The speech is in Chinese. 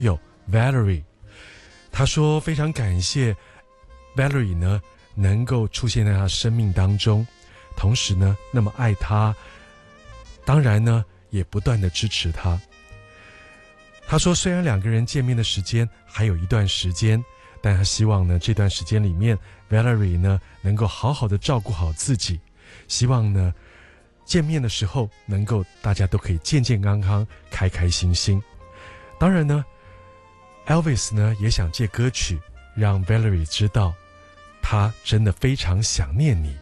友 Valerie。他说非常感谢 Valerie 呢能够出现在他生命当中，同时呢那么爱他，当然呢也不断的支持他。他说虽然两个人见面的时间还有一段时间，但他希望呢这段时间里面 Valerie 呢能够好好的照顾好自己，希望呢见面的时候能够大家都可以健健康康开开心心。当然呢 Elvis 呢也想借歌曲让 Valerie 知道他真的非常想念你。